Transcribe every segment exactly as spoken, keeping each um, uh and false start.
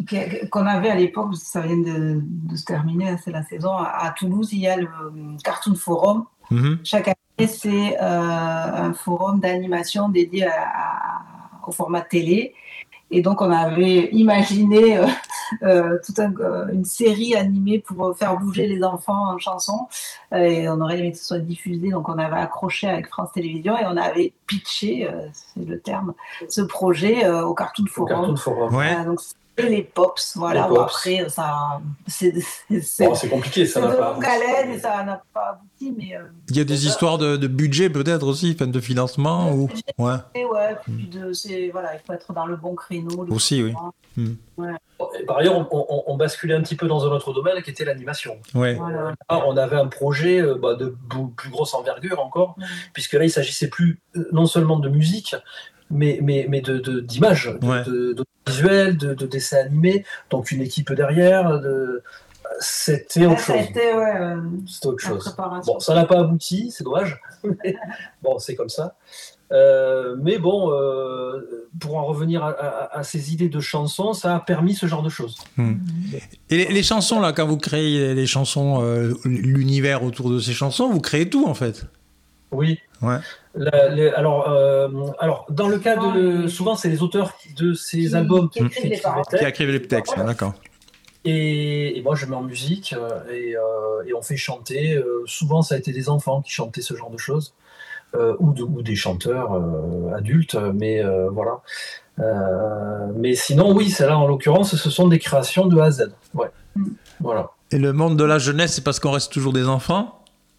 qu'on avait à l'époque, ça vient de, de se terminer, c'est la saison, à Toulouse, il y a le Cartoon Forum. Mm-hmm. Chaque année, c'est euh, un forum d'animation dédié à, à, au format télé. Et donc, on avait imaginé euh, euh, toute un, euh, une série animée pour faire bouger les enfants en chanson. Et on aurait aimé que ce soit diffusé. Donc, on avait accroché avec France Télévisions et on avait pitché, euh, c'est le terme, ce projet euh, au Cartoon Forum. Cartoon Forum. Ouais. Euh, donc, les Pops, voilà. Les Bon, Pops. après, ça, c'est, c'est, c'est, bon, c'est compliqué, ça c'est n'a de pas longue haleine et ça n'a pas abouti, mais. Euh, il y a des histoires de, de budget peut-être aussi, de financement ou. Budget, ouais. Et ouais, puis de, c'est voilà, il faut être dans le bon créneau. Aussi, oui. Mmh. Ouais. Et par ailleurs, on, on, on basculait un petit peu dans un autre domaine qui était l'animation. Ouais. Voilà. Là, on avait un projet euh, bah, de plus grosse envergure encore, mmh. puisque là, il s'agissait plus non seulement de musique. Mais, mais, mais de, de, d'images, de, ouais. de, de visuels, de, de dessins animés, donc une équipe derrière, de... c'était autre ouais, chose. C'était, ouais, euh, c'était autre chose. Bon, ça n'a pas abouti, c'est dommage. Mais, bon, c'est comme ça. Euh, mais bon, euh, pour en revenir à, à, à ces idées de chansons, ça a permis ce genre de choses. Mmh. Et les, les chansons, là, quand vous créez les chansons, euh, l'univers autour de ces chansons, vous créez tout, en fait. Oui. Ouais. La, les, alors, euh, alors, dans le cas de... Souvent, c'est les auteurs de ces qui, albums qui écrivent les paroles. Qui écrivent les textes, voilà. D'accord. Et, et moi, je mets en musique euh, et, euh, et on fait chanter. Euh, souvent, ça a été des enfants qui chantaient ce genre de choses. Euh, ou, de, ou des chanteurs euh, adultes, mais euh, voilà. Euh, mais sinon, oui, celles-là, en l'occurrence, ce sont des créations de A à Z. Ouais. Mm. Voilà. Et le monde de la jeunesse, c'est parce qu'on reste toujours des enfants ?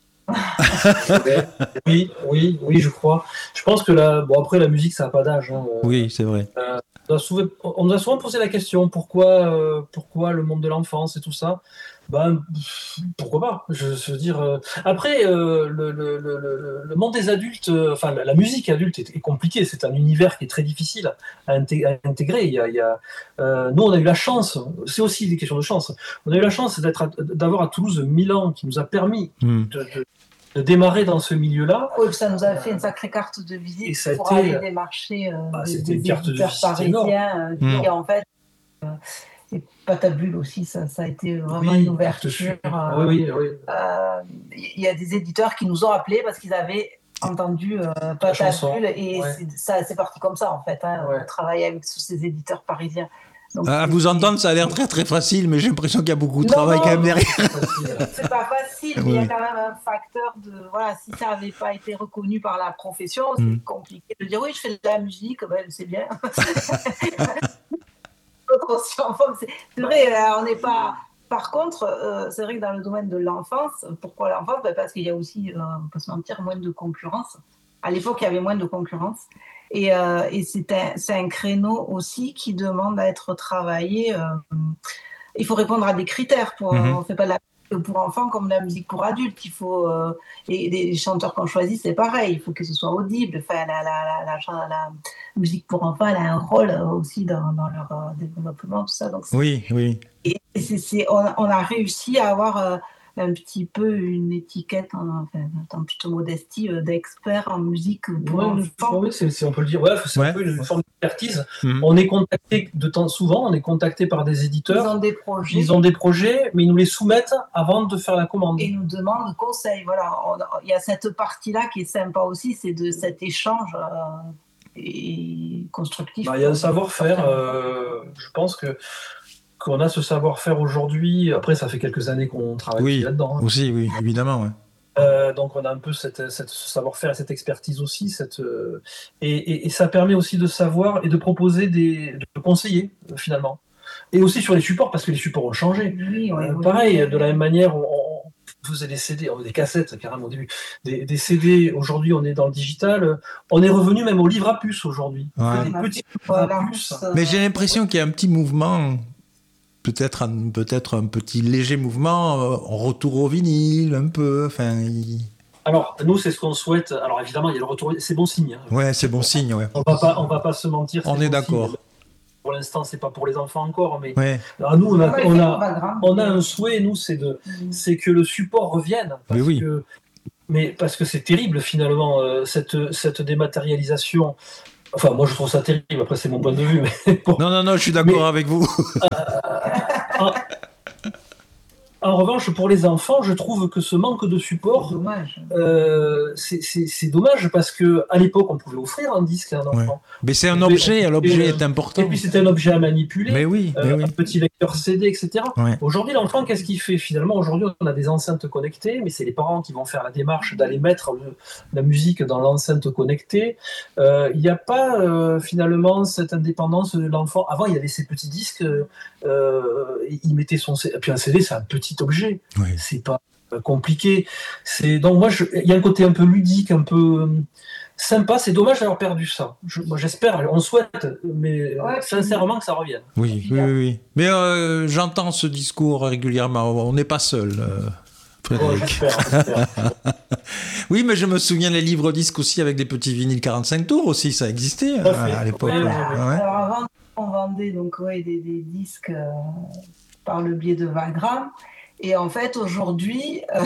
Oui, oui, oui, je crois. Je pense que la, bon, après, la musique, ça n'a pas d'âge. Hein. Oui, c'est vrai. Euh, on, a souvent, on nous a souvent posé la question, pourquoi, euh, pourquoi le monde de l'enfance et tout ça ? Ben, pourquoi pas ? Je, je veux dire. Euh, après, euh, le, le, le, le monde des adultes, euh, enfin, la, la musique adulte est, est compliquée. C'est un univers qui est très difficile à, inté- à intégrer. Il y a, il y a, euh, nous, on a eu la chance. C'est aussi des questions de chance. On a eu la chance d'être à, d'avoir à Toulouse Milan qui nous a permis mmh. de, de, de démarrer dans ce milieu-là. Oui, ça nous a fait une sacrée carte de visite et ça pour été, aller démarcher euh, bah, des, c'était des une carte de visite parisiens euh, qui, mmh. en fait. Euh, Et Patabule aussi, ça, ça a été vraiment oui, une ouverture. Euh, oui, oui, oui. Euh, il y a des éditeurs qui nous ont appelés parce qu'ils avaient entendu euh, Patabule et ouais. c'est, ça, c'est parti comme ça en fait. Hein, ouais. On travaille avec tous ces éditeurs parisiens. Donc, à vous entendre, ça a l'air très très facile, mais j'ai l'impression qu'il y a beaucoup de non, travail non, quand même derrière. C'est pas facile, mais oui. il y a quand même un facteur de. Voilà, si ça n'avait pas été reconnu par la profession, c'est mm. compliqué de dire oui, je fais de la musique, ben, c'est bien. C'est, c'est vrai, on n'est pas. Par contre, euh, c'est vrai que dans le domaine de l'enfance, pourquoi l'enfance ? Ben parce qu'il y a aussi, euh, on peut se mentir, moins de concurrence. À l'époque, il y avait moins de concurrence. Et, euh, et c'est, un, c'est un créneau aussi qui demande à être travaillé. Euh, il faut répondre à des critères. Pour, mm-hmm. On ne fait pas de la musique pour enfants comme de la musique pour adultes. Il faut, euh, et les chanteurs qu'on choisit, c'est pareil. Il faut que ce soit audible. Enfin, la, la, la, la, la musique pour enfants, elle a un rôle aussi dans, dans leur euh, développement, tout ça. Donc, oui, oui. Et c'est, c'est, on, on a réussi à avoir euh, un petit peu une étiquette, en, enfin, en toute modestie, euh, d'expert en musique pour ouais, enfants. Oui, c'est, c'est, on peut le dire. Ouais, c'est ouais. un peu une forme d'expertise. Mmh. On est contacté de temps souvent, on est contacté par des éditeurs. Ils ont des projets. Ils ont des projets, mais ils nous les soumettent avant de faire la commande. Et ils nous demandent conseil. Voilà, il y a cette partie-là qui est sympa aussi, c'est de cet échange. Euh, et constructif. Bah, il y a un savoir-faire. Euh, je pense que qu'on a ce savoir-faire aujourd'hui. Après, ça fait quelques années qu'on travaille oui, là-dedans. Hein. Aussi, oui, évidemment. Ouais. Euh, donc, on a un peu cette, cette, ce savoir-faire et cette expertise aussi. Cette, euh, et, et, et ça permet aussi de savoir et de proposer des, de conseiller euh, finalement. Et aussi sur les supports, parce que les supports ont changé. Oui, oui, euh, oui, pareil, oui. de la même manière, on, on faisait des C D, des cassettes carrément au début, des, des C D. Aujourd'hui, on est dans le digital. On est revenu même au livre à puce aujourd'hui. Ouais. Des petits livres à puce. Mais j'ai l'impression qu'il y a un petit mouvement, peut-être un, peut-être un petit léger mouvement, euh, retour au vinyle, un peu. Enfin. Il... Alors, nous, c'est ce qu'on souhaite. Alors, évidemment, il y a le retour. C'est bon signe. Hein. Ouais, c'est bon signe. Ouais. On va pas, on va pas se mentir. On est bon d'accord. Signe. Pour l'instant, c'est pas pour les enfants encore, mais ouais. alors, nous, on a, on a, on a un souhait. Nous, c'est de, c'est que le support revienne. Parce mais oui. que, mais parce que c'est terrible finalement euh, cette, cette dématérialisation. Enfin, moi, je trouve ça terrible. Après, c'est mon point de vue. Mais bon. Non, non, non, je suis d'accord mais, avec vous. euh, revanche, pour les enfants, je trouve que ce manque de support, dommage. Euh, c'est, c'est, c'est dommage parce que à l'époque, on pouvait offrir un disque à un enfant. Ouais. Mais c'est un On objet, pouvait- l'objet euh, est important. Et puis c'était un objet à manipuler. Mais oui, mais euh, oui. Un petit lecteur C D, et cetera. Ouais. Aujourd'hui, l'enfant, qu'est-ce qu'il fait finalement? Aujourd'hui, on a des enceintes connectées, mais c'est les parents qui vont faire la démarche d'aller mettre le, la musique dans l'enceinte connectée. Euh, Il n'y a pas euh, finalement cette indépendance de l'enfant. Avant, il y avait ces petits disques, euh, il mettait son C D. Et puis un C D, c'est un petit objet. Ouais. C'est pas euh, compliqué. C'est donc moi, je... il y a un côté un peu ludique, un peu euh, sympa. C'est dommage d'avoir perdu ça. Je... Moi, j'espère, on souhaite, mais euh, Ouais, sincèrement que ça revienne. Oui, oui, oui, oui. Mais euh, j'entends ce discours régulièrement. On n'est pas seul. Euh... Oh, j'espère, j'espère. Oui, mais je me souviens les livres disques aussi avec des petits vinyles quarante-cinq tours aussi, ça existait Tout à à, fait. à l'époque. Ouais, ouais, Ouais. ouais. Alors avant, on vendait donc ouais, des, des disques euh, par le biais de Vagram. Et en fait, aujourd'hui, euh,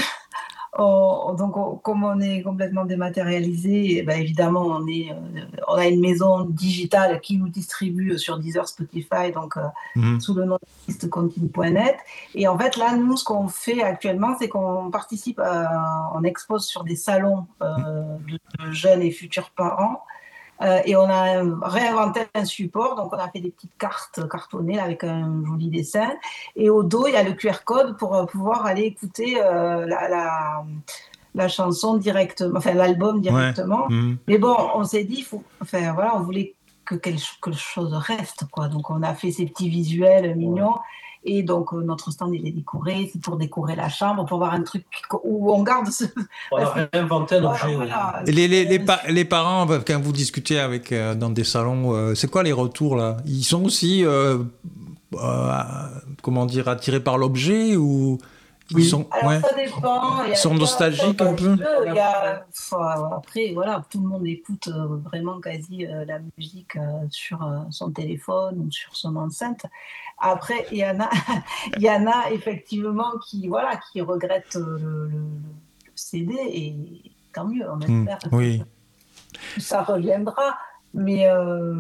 on- donc on- comme on est complètement dématérialisé, eh ben, évidemment, on, est, euh, on a une maison digitale qui nous distribue sur Deezer, Spotify, donc euh, Mhm. sous le nom de contine point net. Et en fait, là, nous, ce qu'on fait actuellement, c'est qu'on participe, à- on expose sur des salons euh, de, de jeunes et futurs parents. Euh, et on a réinventé un support, donc on a fait des petites cartes cartonnées avec un joli dessin. Et au dos, il y a le Q R code pour euh, pouvoir aller écouter euh, la, la, la chanson directement, enfin l'album directement. Ouais. Mhm. Mais bon, on s'est dit, faut, enfin voilà, on voulait que quelque chose reste, quoi. Donc on a fait ces petits visuels mignons. Et donc euh, notre stand il est décoré, c'est pour décorer la chambre, pour avoir un truc où on garde ce. On a réinventé un Voilà, objet. voilà. Et Les, les, les, pa- les parents, quand vous discutez avec euh, dans des salons, euh, c'est quoi les retours là? Ils sont aussi, euh, euh, comment dire, attirés par l'objet ou ils Oui. sont, Alors ouais. ça dépend. Il y a- Ils sont il y a- nostalgiques un peu. Il y a, enfin, après, voilà, tout le monde écoute euh, vraiment quasi euh, la musique euh, sur euh, son téléphone ou sur son enceinte. Après, il y en a, il y en a effectivement qui, voilà, qui regrettent euh, le, le- le C D et tant mieux, on Mm, espère oui. que ça reviendra. Mais euh,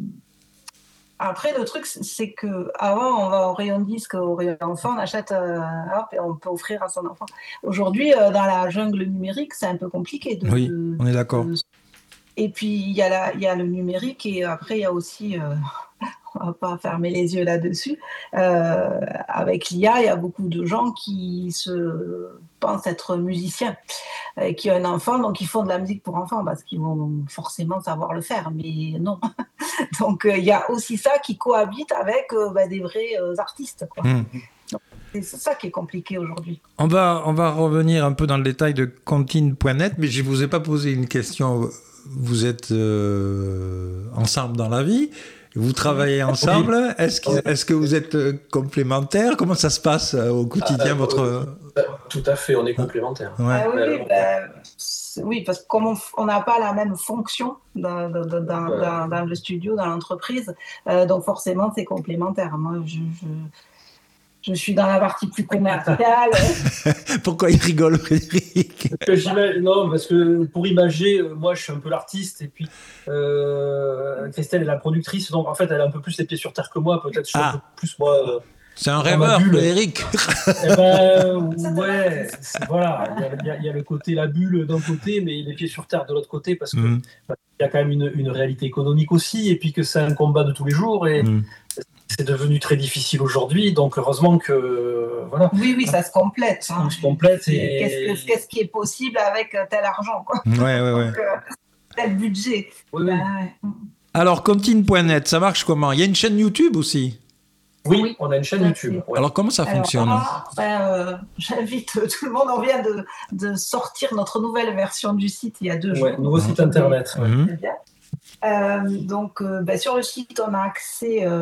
après, le truc, c'est que avant, on va au rayon disque, au rayon enfant, on achète, euh, hop, et on peut offrir à son enfant. Aujourd'hui, euh, dans la jungle numérique, c'est un peu compliqué. De, Oui, de- on est d'accord. de- Et puis, il y, a la- il y a le numérique, et après, il y a aussi, euh, on va pas fermer les yeux là-dessus, euh, avec l'I A, il y a beaucoup de gens qui se pensent être musiciens, euh, qui ont un enfant, donc ils font de la musique pour enfants, parce qu'ils vont forcément savoir le faire, mais non. Donc il euh, y a aussi ça qui cohabite avec euh, bah, des vrais euh, artistes, quoi. Mm. Donc, c'est ça qui est compliqué aujourd'hui. On va, on va revenir un peu dans le détail de contine point net, mais je ne vous ai pas posé une question. Vous êtes euh, ensemble dans la vie, vous travaillez ensemble. Est-ce que, est-ce que vous êtes euh, complémentaires? Comment ça se passe euh, au quotidien, Ah, votre... euh, Tout à fait, on est complémentaires. Ouais. Ah, oui, oui, bah, oui, parce que comme on n'a pas la même fonction dans, dans, dans, dans, dans le studio, dans l'entreprise, euh, donc forcément c'est complémentaire. Moi, je, je, je suis dans la partie plus commerciale. Pourquoi il rigole, Frédéric? Parce que non, parce que pour imager, moi je suis un peu l'artiste et puis euh, Christelle est la productrice, donc en fait elle a un peu plus les pieds sur terre que moi, peut-être je suis Ah. un peu plus moi. Euh, C'est un rêveur, Frédéric. Eh ben, ouais, c'est, voilà, il y, a, il, y a, il y a le côté la bulle d'un côté, mais les pieds sur terre de l'autre côté, parce qu'il mmh. y a quand même une, une réalité économique aussi, et puis que c'est un combat de tous les jours, et mmh. c'est devenu très difficile aujourd'hui, donc heureusement que voilà. Oui, oui, ça se complète. Hein. Ça se complète. Et... Qu'est-ce, que, qu'est-ce qui est possible avec tel argent, quoi. Ouais, ouais, ouais. Donc, euh, tel budget. Oui, bah, oui. Ouais. Alors, contine point net, ça marche comment? Il y a une chaîne YouTube aussi? Oui, oui, on a une chaîne YouTube. Ouais. Alors, comment ça Alors, fonctionne? ah, ben, euh, j'invite tout le monde. On vient de, de sortir notre nouvelle version du site il y a deux jours. Ouais, nouveau site internet. Ouais. Mmh. Très bien. Euh, donc, euh, ben, sur le site, on a accès euh,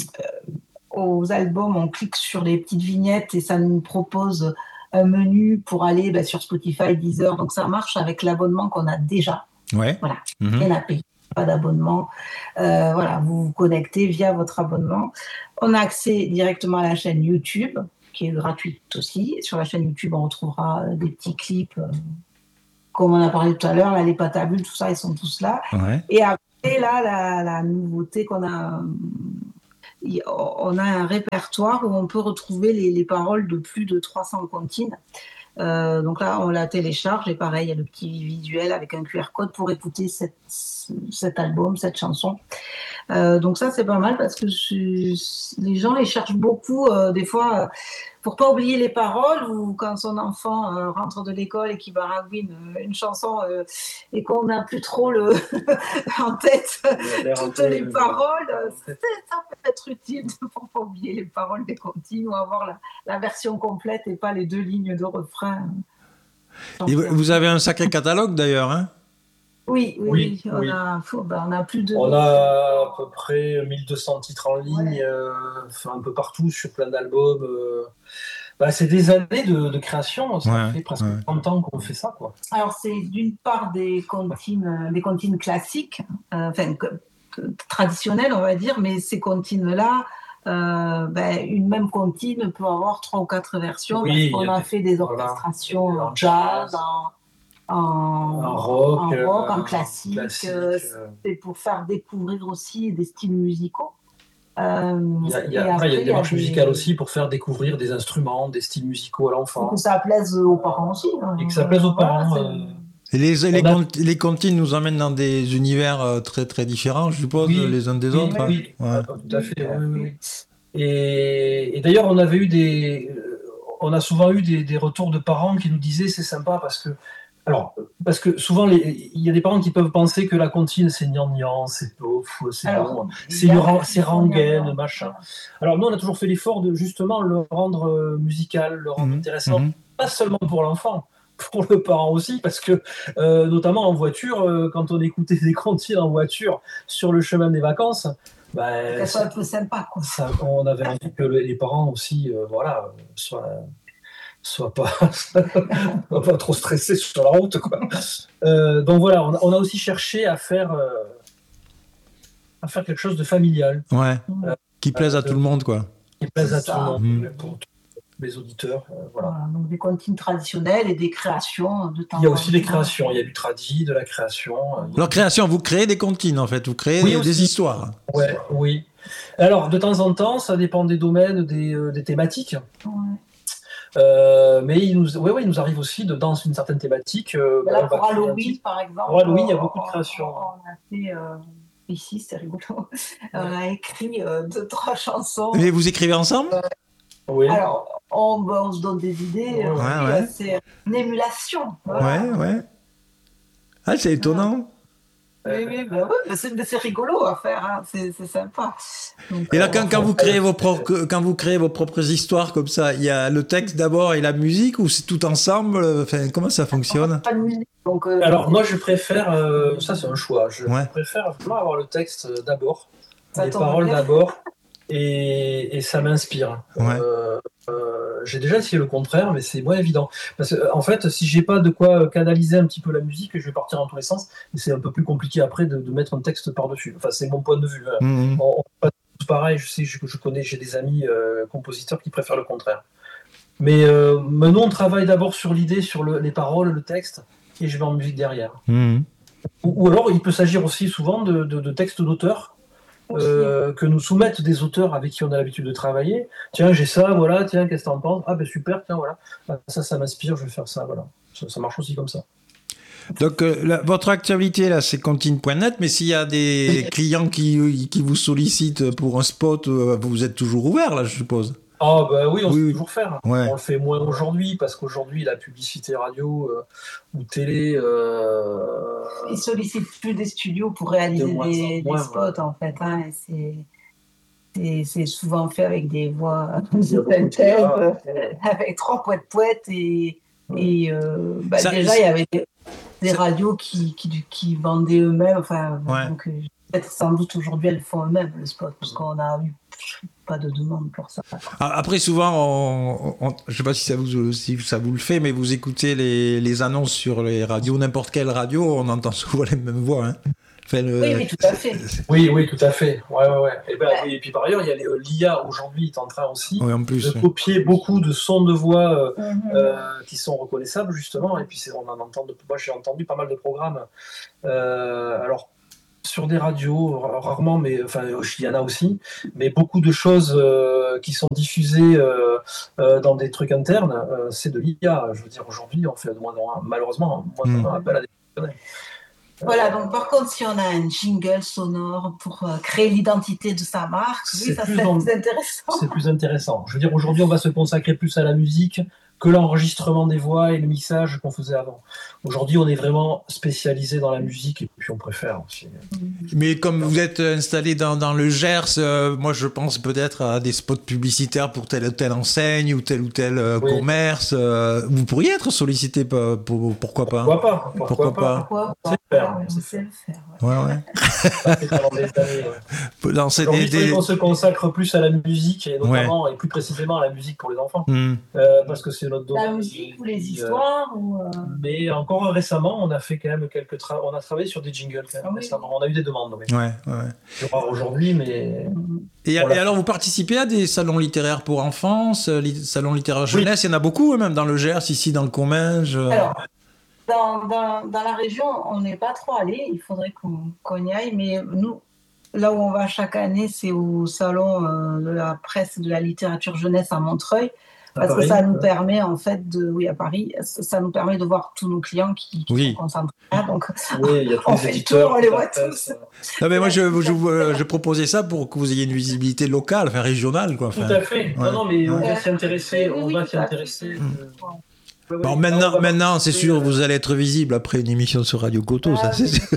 aux albums. On clique sur les petites vignettes et ça nous propose un menu pour aller ben, sur Spotify, Deezer. Donc, ça marche avec l'abonnement qu'on a déjà. Ouais. Voilà, mmh. rien à payer. Pas d'abonnement. Euh, voilà, vous vous connectez via votre abonnement. On a accès directement à la chaîne YouTube, qui est gratuite aussi. Sur la chaîne YouTube, on retrouvera des petits clips, euh, comme on a parlé tout à l'heure, là, les pâtes à bulles, tout ça, ils sont tous là. Ouais. Et après, là, la, la nouveauté qu'on a, y, on a un répertoire où on peut retrouver les, les paroles de plus de trois cents comptines. Euh, donc là, on la télécharge et pareil, il y a le petit visuel avec un Q R code pour écouter cette, cet album, cette chanson. Euh, donc ça, c'est pas mal parce que je, les gens les cherchent beaucoup, euh, des fois, euh, pour pas oublier les paroles ou quand son enfant euh, rentre de l'école et qu'il baragouine une, une chanson euh, et qu'on n'a plus trop le en tête toutes les paroles, euh, ça peut être utile pour pas oublier les paroles des comptines ou avoir la, la version complète et pas les deux lignes de refrain. Et vous avez un sacré catalogue d'ailleurs, hein? Oui, oui, oui, oui. On, oui. A, ben, on a plus de... On a à peu près mille deux cents titres en ligne, ouais. euh, enfin, un peu partout, sur plein d'albums. Euh... Bah, c'est des années de, de création, ça ouais, fait presque ouais. trente ans qu'on fait ça, quoi. Alors, c'est d'une part des comptines, des comptines classiques, euh, enfin, traditionnelles, on va dire, mais ces comptines-là, euh, ben, une même comptine peut avoir trois ou quatre versions, oui, parce qu'on a, a fait des orchestrations voilà. en jazz, en... En, en rock, en, rock, euh, en classique, classique euh, c'est pour faire découvrir aussi des styles musicaux. Euh, il y a, il y a, après, il y a des démarches musicales des... aussi pour faire découvrir des instruments, des styles musicaux à l'enfant. Et que ça plaise aux parents aussi. Hein. Et que ça plaise aux parents. Voilà, euh... Et les, les, a... comptes, les comptines nous emmènent dans des univers très très différents, je suppose, oui, les uns des oui, autres. Oui, hein. ouais. Tout à fait. Oui, oui. Et, et d'ailleurs, on avait eu des, on a souvent eu des, des retours de parents qui nous disaient c'est sympa parce que Alors, parce que souvent, les, il y a des parents qui peuvent penser que la comptine, c'est gnangnan, c'est pof, c'est bon, c'est, a, c'est rengaine, machin. Alors, nous, on a toujours fait l'effort de justement le rendre musical, le rendre mmh, intéressant, mmh. pas seulement pour l'enfant, pour le parent aussi, parce que, euh, notamment en voiture, euh, quand on écoutait des comptines en voiture sur le chemin des vacances, bah, ça soit un peu sympa, quoi. Ça, on avait envie que les parents aussi, euh, voilà, soient... soit pas, pas trop stressé sur la route, quoi. Euh, donc voilà, on a, on a aussi cherché à faire, euh, à faire quelque chose de familial. Ouais, euh, qui plaise euh, à tout le monde, quoi. Qui plaise à tout le monde, mmh. pour tous les auditeurs. Euh, voilà. Voilà, donc des comptines traditionnelles et des créations de temps. Il y a aussi des créations, il y a du tradi, de la création. Alors, création, vous créez des comptines, en fait, vous créez oui, des, des histoires. Ouais, oui. Alors, de temps en temps, ça dépend des domaines, des, euh, des thématiques. Ouais. Euh, mais il nous, ouais, ouais, il nous arrive aussi de dans une certaine thématique. Euh, là, pour Halloween, par exemple. Pour Halloween, il y a beaucoup de créations. On a fait euh, ici, c'est rigolo. On a écrit euh, deux, trois chansons. Mais vous écrivez ensemble? euh, Oui. Alors, on, on se donne des idées. Ouais, euh, ouais. C'est une émulation. Voilà. Ouais, ouais. Ah, c'est étonnant. Oui, oui, bah oui, c'est, c'est rigolo à faire, hein. c'est, c'est sympa. Donc, et là, quand, quand, vous créez vos propres, quand vous créez vos propres histoires comme ça, il y a le texte d'abord et la musique, ou c'est tout ensemble? Enfin, comment ça fonctionne? Pas de musique. Donc, euh, alors, moi, je préfère, euh, ça c'est un choix, je ouais. préfère vraiment avoir le texte d'abord, ça les paroles bien. d'abord, et, et ça m'inspire. Ouais. Euh, euh, j'ai déjà essayé le contraire, mais c'est moins évident. Parce que, en fait, si j'ai pas de quoi canaliser un petit peu la musique, je vais partir dans tous les sens, et c'est un peu plus compliqué après de, de mettre un texte par-dessus. Enfin, c'est mon point de vue. Hein. Mmh. On, on pas tous pareil, je sais, je, je connais, j'ai des amis euh, compositeurs qui préfèrent le contraire. Mais, euh, mais nous, on travaille d'abord sur l'idée, sur le, les paroles, le texte, et je vais en musique derrière. Mmh. Ou, ou alors, il peut s'agir aussi souvent de, de, de textes d'auteurs. Euh, que nous soumettent des auteurs avec qui on a l'habitude de travailler. Tiens, j'ai ça, voilà, tiens, qu'est-ce que t'en penses? Ah ben super, tiens, voilà. Ah, ça, ça m'inspire, je vais faire ça, voilà. Ça, ça marche aussi comme ça. Donc, euh, la, votre actualité, là, c'est comptine point net, mais s'il y a des clients qui, qui vous sollicitent pour un spot, euh, vous êtes toujours ouvert, là, je suppose? Ah ben oui, on oui. sait toujours faire. Ouais. On le fait moins aujourd'hui, parce qu'aujourd'hui, la publicité radio euh, ou télé... Euh... Ils sollicitent plus des studios pour réaliser de des, moins, des spots, ouais. en fait. Hein, et c'est, c'est, c'est souvent fait avec des voix euh, avec trois poètes-poètes. Et, et euh, bah, Ça, déjà, il y avait des, des radios qui, qui, qui vendaient eux-mêmes. Enfin, ouais. donc, peut-être sans doute aujourd'hui, elles font eux-mêmes le spot, parce qu'on a eu... pas de demande pour ça. Après, souvent, on, on, je ne sais pas si ça, vous, si ça vous le fait, mais vous écoutez les, les annonces sur les radios, n'importe quelle radio, on entend souvent les mêmes voix. Hein. Enfin, le... Oui, oui, tout à fait. Oui, oui, tout à fait. Ouais, ouais, ouais. Et, ben, ouais. Et puis par ailleurs, il y a les, l'I A aujourd'hui est en train aussi oui, en plus, de ouais. copier beaucoup de sons de voix euh, mm-hmm. euh, qui sont reconnaissables justement. Et puis c'est, on en entend. De, moi, j'ai entendu pas mal de programmes. Euh, alors. sur des radios, rarement, mais enfin, il y en a aussi, mais beaucoup de choses euh, qui sont diffusées euh, euh, dans des trucs internes, euh, c'est de l'I A. Je veux dire, aujourd'hui, on fait de moins en moins, malheureusement, moins en moins appel à des professionnels. Voilà, donc par contre, si on a un jingle sonore pour euh, créer l'identité de sa marque, oui, ça serait plus intéressant. C'est plus intéressant. Je veux dire, aujourd'hui, on va se consacrer plus à la musique que l'enregistrement des voix et le mixage qu'on faisait avant. Aujourd'hui, on est vraiment spécialisé dans la musique et puis on préfère aussi. Mais comme vous êtes installé dans, dans le Gers, euh, moi je pense peut-être à des spots publicitaires pour telle ou telle enseigne ou tel ou tel euh, oui. commerce. Euh, vous pourriez être sollicité, pour, pour, pourquoi pas Pourquoi pas Pourquoi, pourquoi pas, pas Pourquoi pas faire, Je sais le faire. Ouais, ouais. ouais. Ça fait pendant des années. Ouais. Dans ces des, des... On se consacre plus à la musique et notamment ouais. et plus précisément à la musique pour les enfants. Mm. Euh, parce que c'est notre domaine. La musique ou les histoires euh... ou euh... Mais encore récemment, on a fait quand même quelques tra- on a travaillé sur des jingles quand même ah, oui. récemment. On a eu des demandes. Oui. Ouais, ouais. C'est rare aujourd'hui, mais. Et, et alors, vous participez à des salons littéraires pour enfants, salons littéraires jeunesse, oui. Il y en a beaucoup même dans le Gers, ici dans le Comminges. Alors, dans, dans, dans la région, on n'est pas trop allé. Il faudrait qu'on, qu'on y aille, mais nous. Là où on va chaque année, c'est au salon euh, de la presse et de la littérature jeunesse à Montreuil, parce à Paris, que ça nous ouais. permet en fait de, oui à Paris, ça nous permet de voir tous nos clients qui, qui oui. sont concentrés là. Donc oui, il y a tous on les fait éditeurs, tout, on les voit tous. Non mais moi je, je, je, je proposais ça pour que vous ayez une visibilité locale, enfin régionale quoi. Enfin, tout à fait. Ouais. Non non mais on va s'y intéresser, on va s'y intéresser. Bon, maintenant, maintenant, c'est sûr, vous allez être visible après une émission sur Radio Coteau, ah, ça c'est sûr.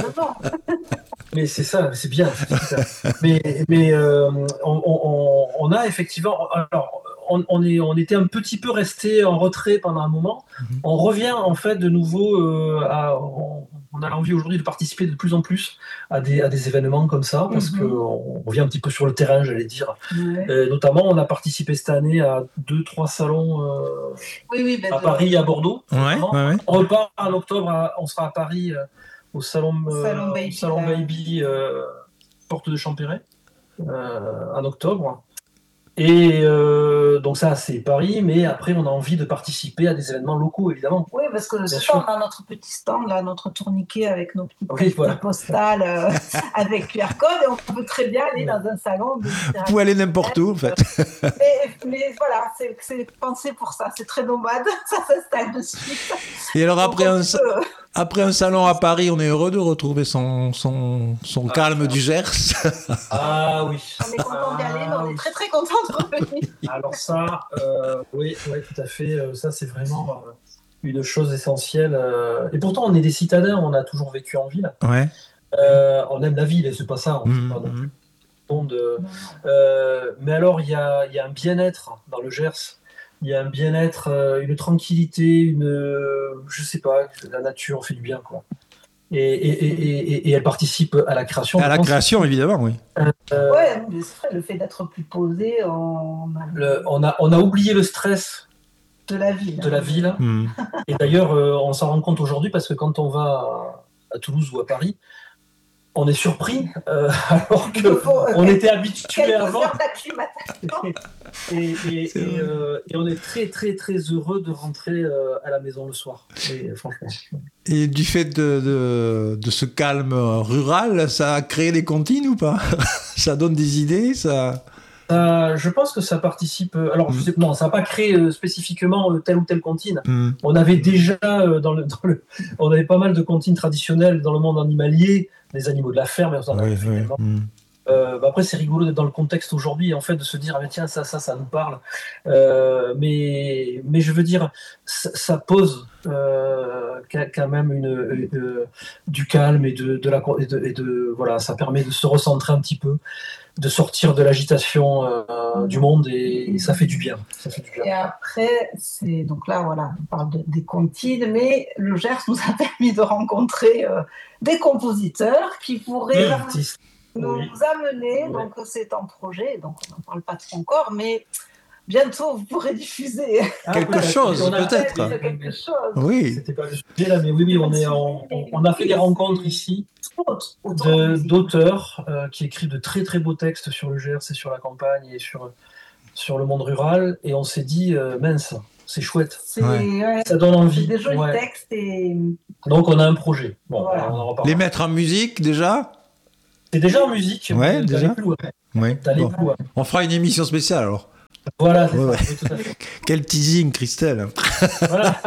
Mais c'est ça, c'est bien. C'est ça. mais mais euh, on, on, on a effectivement. Alors, on, on, est, on était un petit peu resté en retrait pendant un moment. Mm-hmm. On revient en fait de nouveau euh, à. On, on a envie aujourd'hui de participer de plus en plus à des, à des événements comme ça, parce mm-hmm. qu'on revient un petit peu sur le terrain, j'allais dire. Mm-hmm. Euh, notamment, on a participé cette année à deux, trois salons euh, oui, oui, ben à Paris et à Bordeaux. Ouais, ouais, ouais. On repart en octobre, à, on sera à Paris. Euh, au salon, euh, salon Baby, salon Baby euh, Porte de Champéret euh, en octobre. Et euh, donc ça, c'est Paris, mais après, on a envie de participer à des événements locaux, évidemment. Oui, parce que le stand, on a notre petit stand, là, notre tourniquet avec nos petites oui, voilà. postales euh, avec Q R code, et on peut très bien aller dans un salon. De Vous pouvez aller n'importe où, en fait. Mais, mais voilà, c'est, c'est pensé pour ça, c'est très nomade, ça s'installe de suite. Et alors, après un, peut... après un salon à Paris, on est heureux de retrouver son, son, son ah, calme du Gers. Ah oui. On est content d'y aller, mais on est très très content de revenir. Alors ça, euh, oui, oui, tout à fait. Ça, c'est vraiment euh, une chose essentielle. Euh, et pourtant, on est des citadins, on a toujours vécu en ville. Ouais. Euh, on aime la ville, c'est pas ça. On mmh, pas non mmh. de, euh, mais alors, il y a, y a un bien-être dans le Gers. Il y a un bien-être, euh, une tranquillité, une, euh, je sais pas, la nature fait du bien, quoi. Et, et, et, et, et elle participe à la création. À la création, évidemment, oui. Euh, ouais, c'est vrai, le fait d'être plus posé, on a... Le, on a, on a oublié le stress de la ville. De la ville. Mmh. Et d'ailleurs, euh, on s'en rend compte aujourd'hui parce que quand on va à, à Toulouse ou à Paris, on est surpris, euh, alors qu'on était habitué avant. Et, et, et, et, euh, et on est très, très, très heureux de rentrer euh, à la maison le soir. Et, franchement. Et du fait de, de, de ce calme rural, ça a créé des comptines ou pas? Ça donne des idées ça... Euh, je pense que ça participe. Alors, mmh. je sais, non, ça n'a pas créé euh, spécifiquement euh, telle ou telle comptine. Mmh. On avait déjà euh, dans le, dans le, on avait pas mal de comptines traditionnelles dans le monde animalier, les animaux de la ferme. Et on en oui, avait oui. Mmh. Euh, bah après, c'est rigolo d'être dans le contexte aujourd'hui, en fait, de se dire ah, mais tiens, ça, ça, ça nous parle. Euh, mais, mais je veux dire, ça, ça pose euh, quand même une, une, du calme et de, de la et de, et de voilà, ça permet de se recentrer un petit peu, de sortir de l'agitation euh, du monde et, et ça fait du bien. Ça fait du bien. Et après, c'est donc là, voilà, on parle de, des comptines, mais le Gers nous a permis de rencontrer euh, des compositeurs qui pourraient mmh. nous oui. amener. Oui. Donc c'est en projet, donc on n'en parle pas trop encore, mais bientôt vous pourrez diffuser ah, quelque oui, chose, on a peut-être. Quelque chose. Oui. C'était pas le sujet là, mais oui, oui, on est en, on, on a fait des rencontres ici. De, d'auteurs euh, qui écrivent de très très beaux textes sur le Gers et sur la campagne et sur, sur le monde rural et on s'est dit euh, mince, c'est chouette, c'est, ouais. ça donne envie. C'est des jolis ouais. textes et... Donc on a un projet. Bon, voilà. on en les mettre en musique déjà C'est déjà en musique. Ouais, déjà. Plus, ouais. Ouais. Bon. Plus, ouais. On fera une émission spéciale alors. Voilà, c'est ouais, ça. Ouais. Oui, tout à fait. Quel teasing, Christelle. Voilà.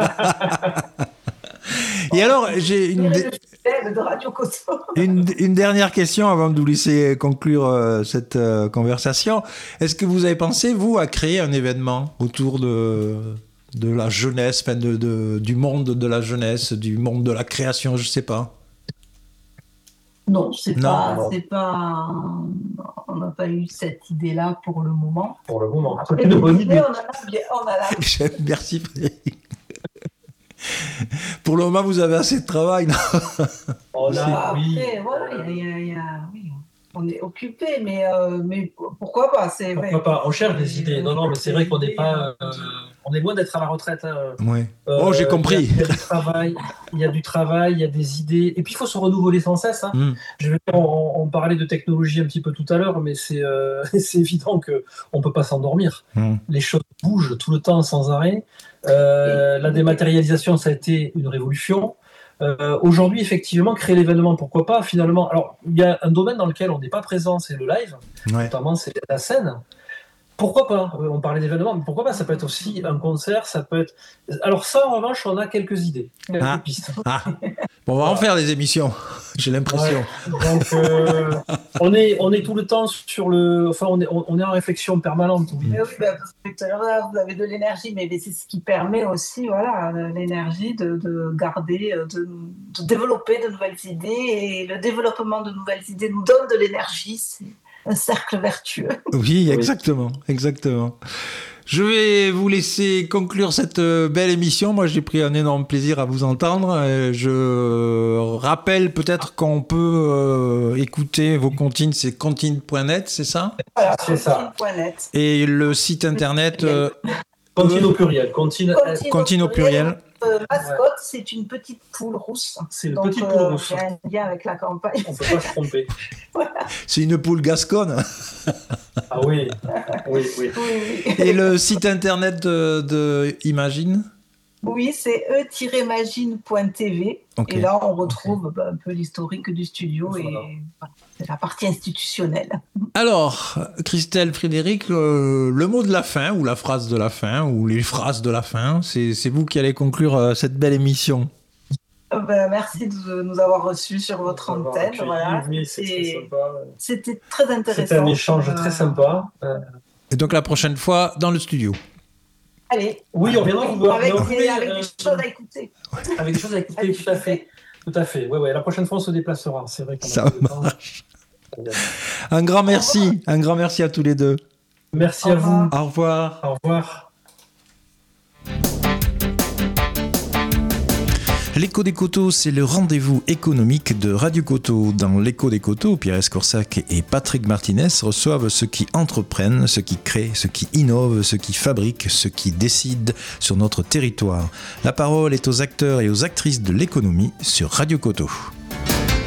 Et alors, j'ai une, dé... de Radio Coto. une, une dernière question avant de vous laisser conclure euh, cette euh, conversation. Est-ce que vous avez pensé, vous, à créer un événement autour de, de la jeunesse, enfin de, de, du monde de la jeunesse, du monde de la création, je ne sais pas? Non, c'est non. pas, c'est pas, on n'a pas eu cette idée-là pour le moment. Pour le moment. Après, une bonne idée. On en a bien, on en a... Merci Frédéric. Pour le moment, vous avez assez de travail, non? On a, oui. Après, voilà, y a, y a, y a, oui, on est occupé, mais, euh, mais pourquoi pas, c'est pourquoi vrai. pas, on cherche des idées. Non, non, mais c'est vrai qu'on n'est pas, euh, on est loin d'être à la retraite. Hein. Oui. Euh, oh, j'ai compris. Il y, y a du travail, il y a du travail, il y a des idées, et puis il faut se renouveler sans cesse. Hein. Mm. Je veux dire, on, on parlait de technologie un petit peu tout à l'heure, mais c'est, euh, c'est évident que on peut pas s'endormir. Mm. Les choses bougent tout le temps, sans arrêt. Euh, la dématérialisation, ça a été une révolution. Euh, aujourd'hui, effectivement, créer l'événement, pourquoi pas, finalement. Alors, il y a un domaine dans lequel on n'est pas présent, c'est le live, ouais. Notamment c'est la scène. Pourquoi pas? On parlait d'événements, mais pourquoi pas? Ça peut être aussi un concert, ça peut être... Alors ça, en revanche, on a quelques idées, quelques ah. pistes. Ah. Bon, on va en faire des émissions, j'ai l'impression. Ouais. Donc, euh, on, est, on est tout le temps sur le... Enfin, on est, on est en réflexion permanente. Oui, mais oui bah, parce que tout à l'heure, vous avez de l'énergie, mais c'est ce qui permet aussi, voilà, l'énergie de, de garder, de, de développer de nouvelles idées, et le développement de nouvelles idées nous donne de l'énergie, c'est un cercle vertueux. Oui, exactement, exactement. Je vais vous laisser conclure cette belle émission. Moi, j'ai pris un énorme plaisir à vous entendre. Je rappelle peut-être qu'on peut euh, écouter vos comptines, c'est comptine point net, c'est ça? Voilà, c'est ça. Et le site internet... Euh, Comptine au pluriel. Comptine, comptine au pluriel. Euh, mascotte, ouais. C'est une petite poule rousse. C'est une Donc, petite poule rousse. Il y a un lien avec la campagne. On ne peut pas se tromper. Voilà. C'est une poule gasconne. Ah oui. Oui, oui. oui, oui. Et le site internet de, de Imagine? Oui, c'est e tiret magine point t v. Okay. Et là, on retrouve okay. bah, un peu l'historique du studio voilà. Et voilà, c'est la partie institutionnelle. Alors, Christelle, Frédéric, euh, le mot de la fin, ou la phrase de la fin, ou les phrases de la fin, c'est, c'est vous qui allez conclure euh, cette belle émission. Ben, merci de nous avoir reçus sur votre antenne. Voilà. Oui, c'était, c'était très intéressant. C'était un échange euh... très sympa. Euh... Et donc la prochaine fois, dans le studio. Allez. Oui, on viendra vous voir. Avec, avec, avec euh, des choses à écouter. Avec des choses à écouter, tout à fait. Tout à fait. Ouais, ouais. La prochaine fois, on se déplacera. C'est vrai qu'on a Ça marche. Un grand merci. Un grand merci à tous les deux. Merci à vous. Au revoir. Au revoir. L'écho des coteaux, c'est le rendez-vous économique de Radio Coteau. Dans l'écho des coteaux, Pierre Escorsac et Patrick Martinez reçoivent ceux qui entreprennent, ceux qui créent, ceux qui innovent, ceux qui fabriquent, ceux qui décident sur notre territoire. La parole est aux acteurs et aux actrices de l'économie sur Radio Coteau.